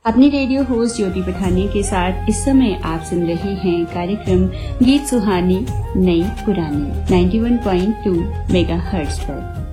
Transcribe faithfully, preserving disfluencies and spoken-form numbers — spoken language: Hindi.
अपनी रेडियो होस्ट ज्योति पठानिया के साथ इस समय आप सुन रहे हैं कार्यक्रम गीत सुहानी नई पुरानी इक्यानवे पॉइंट दो मेगाहर्ट्ज पर।